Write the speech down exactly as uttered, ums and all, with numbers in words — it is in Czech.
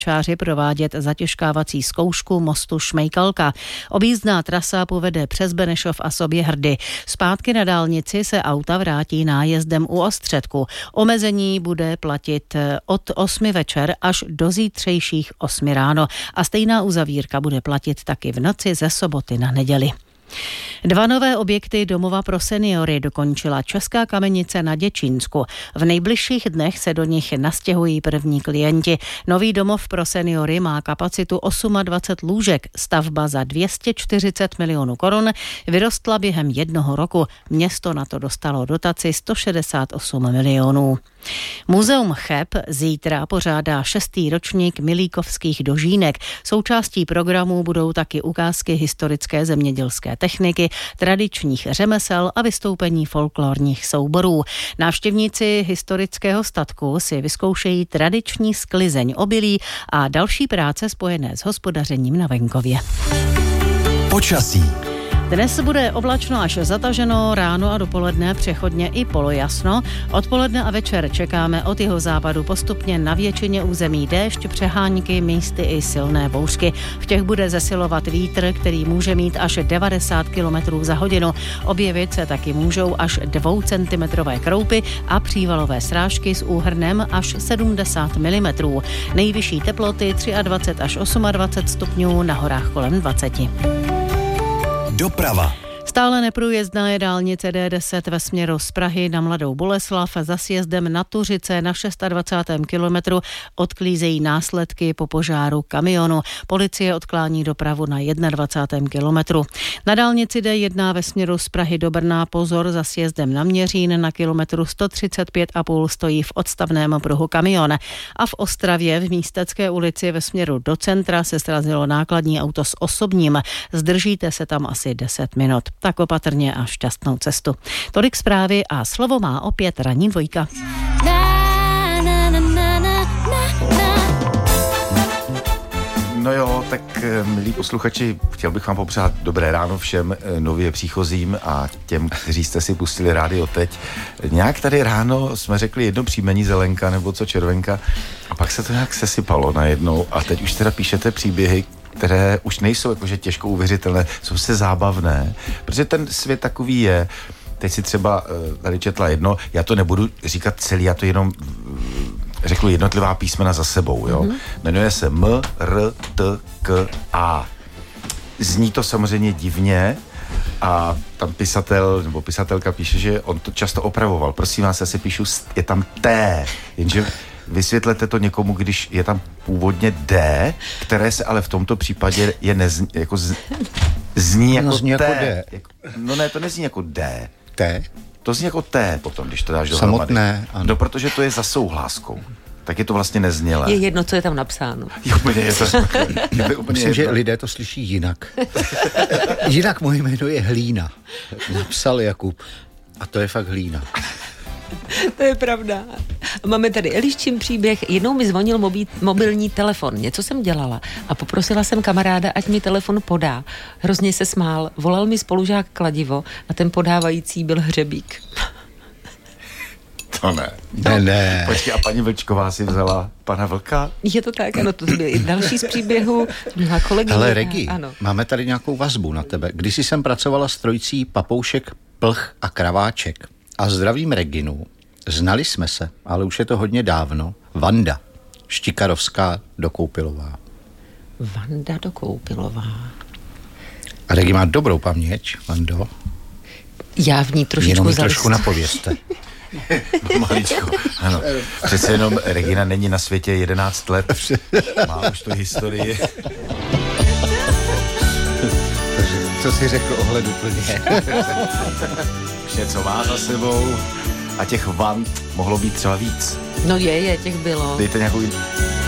čáři provádět zatěžkávací zkoušku mostu Šmejkalka. Objízdná trasa povede přes Benešov a Soběhrdy. Zpátky na dálnici se auta vrátí nájezdem u Ostředku. Omezení bude platit od osmi večer až do zítřejších osmi ráno a stejná uzavírka bude platit taky v noci ze soboty na neděli. Dva nové objekty domova pro seniory dokončila Česká kamenice na Děčínsku. V nejbližších dnech se do nich nastěhují první klienti. Nový domov pro seniory má kapacitu dvacet osm lůžek. Stavba za dvě stě čtyřicet milionů korun vyrostla během jednoho roku. Město na to dostalo dotaci sto šedesát osm milionů. Muzeum Cheb zítra pořádá šestý ročník milíkovských dožínek. Součástí programu budou taky ukázky historické zemědělské techniky, tradičních řemesel a vystoupení folklorních souborů. Návštěvníci historického statku si vyzkoušejí tradiční sklizeň obilí a další práce spojené s hospodařením na venkově. Počasí. Dnes bude oblačno až zataženo, ráno a dopoledne přechodně i polojasno. Odpoledne a večer čekáme od jeho západu postupně na většině území déšť, přehánky, místy i silné bouřky. V těch bude zesilovat vítr, který může mít až devadesát kilometrů za hodinu. Objevit se taky můžou až dvoucentimetrové kroupy a přívalové srážky s úhrnem až sedmdesát milimetrů. Nejvyšší teploty dvacet tři až dvacet osm stupňů, na horách kolem dvacet. Doprava. Stále neprůjezdná je dálnice D deset ve směru z Prahy na Mladou Boleslav. Za sjezdem na Tuřice na dvacátém šestém kilometru odklízejí následky po požáru kamionu. Policie odklání dopravu na dvacátém prvním kilometru. Na dálnici D jedna ve směru z Prahy do Brna pozor, za sjezdem na Měřín na kilometru sto třicet pět a půl stojí v odstavném pruhu kamion. A v Ostravě v Místecké ulici ve směru do centra se srazilo nákladní auto s osobním. Zdržíte se tam asi deset minut. Tak opatrně a šťastnou cestu. Tolik zprávy a slovo má opět ranní dvojka. No jo, tak milí posluchači, chtěl bych vám popřát dobré ráno všem nově příchozím a těm, kteří jste si pustili rádio teď. Nějak tady ráno jsme řekli jedno příjmení Zelenka nebo co Červenka a pak se to nějak sesypalo najednou a teď už teda píšete příběhy, které už nejsou jakože těžko uvěřitelné, jsou se zábavné, protože ten svět takový je. Teď si třeba tady četla jedno, já to nebudu říkat celý, já to jenom řeknu jednotlivá písmena za sebou, jo. Mm-hmm. Jmenuje se M, R, T, K, A. Zní to samozřejmě divně a tam pisatel nebo pisatelka píše, že on to často opravoval. Prosím vás, já si píšu, je tam T, jenže vysvětlete to někomu, když je tam původně D, které se ale v tomto případě je nezní, jako z, zní jako, no, zní T. Jako D. Jako, no ne, to nezní jako D. T? To zní jako T potom, když to dáš dohromady. Samotné, ano. No, protože to je za souhláskou. Tak je to vlastně neznělé. Je jedno, co je tam napsáno. Je úplně je to, je to úplně Myslím, jedno. že lidé to slyší jinak. Jinak moje jméno je Hlína. Napsal Jakub. A to je fakt Hlína. To je pravda. Máme tady Eliščin příběh. Jednou mi zvonil mobil, mobilní telefon. Něco jsem dělala a poprosila jsem kamaráda, ať mi telefon podá. Hrozně se smál. Volal mi spolužák kladivo a ten podávající byl hřebík. To ne. Ne, ne. Počkej, a paní Vlčková si vzala pana Vlka? Je to tak, ano, to byl i další z příběhů. Měla kolegyně. Hele, Regi, ano. máme tady nějakou vazbu na tebe. Když jsem pracovala s trojicí Papoušek, Plch a Kraváček. A zdravím Reginu. Znali jsme se, ale už je to hodně dávno. Vanda, Štikarovská Dokoupilová. Vanda Dokoupilová. A Regi má dobrou paměť, Vando. Já v ní trošičku Jenom ji zalist. trošku napovězte. Maličko, ano. Přece jenom Regina není na světě jedenáct let. Má už tu historii. Co jsi řekl ohleduplně? Už něco má za sebou a těch vant mohlo být třeba víc. No je, je, těch bylo. Dejte nějakou